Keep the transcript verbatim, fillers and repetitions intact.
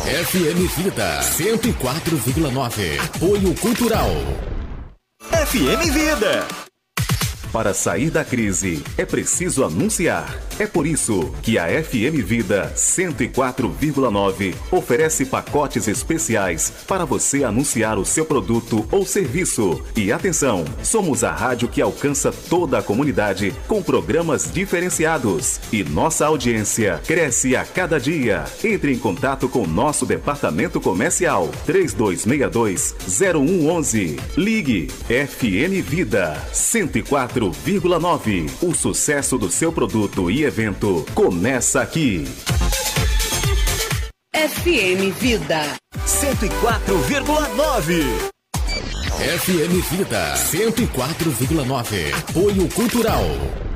F M Vida cento e quatro vírgula nove. Apoio Cultural. F M Vida. Para sair da crise, é preciso anunciar. É por isso que a F M Vida cento e quatro vírgula nove oferece pacotes especiais para você anunciar o seu produto ou serviço. E atenção, somos a rádio que alcança toda a comunidade com programas diferenciados. E nossa audiência cresce a cada dia. Entre em contato com nosso departamento comercial três dois seis dois, zero um um um. Ligue F M Vida cento e quatro vírgula nove. O sucesso do seu produto e evento começa aqui. F M Vida cento e quatro vírgula nove. F M Vida cento e quatro vírgula nove. Apoio Cultural.